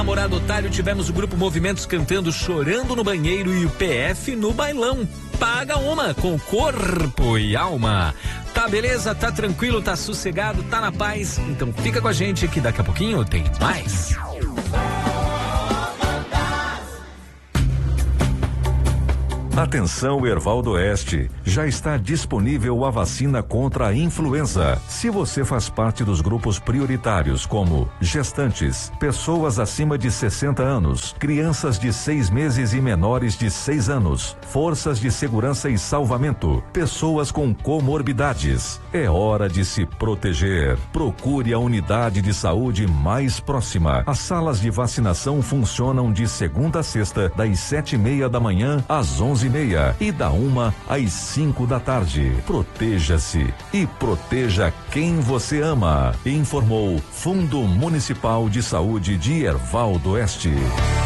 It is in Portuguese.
Namorado Otário, tivemos o grupo Movimentos cantando Chorando no Banheiro e o PF no bailão. Paga uma com corpo e alma. Tá beleza? Tá tranquilo? Tá sossegado? Tá na paz? Então fica com a gente que daqui a pouquinho tem mais. Atenção, Erval do Oeste, já está disponível a vacina contra a influenza. Se você faz parte dos grupos prioritários como gestantes, pessoas acima de 60 anos, crianças de 6 meses e menores de 6 anos, forças de segurança e salvamento, pessoas com comorbidades, é hora de se proteger. Procure a unidade de saúde mais próxima. As salas de vacinação funcionam de segunda a sexta, das 7:30 da manhã às 11:30 e da 1 às 5 da tarde. Proteja-se e proteja quem você ama. Informou Fundo Municipal de Saúde de Erval do Oeste.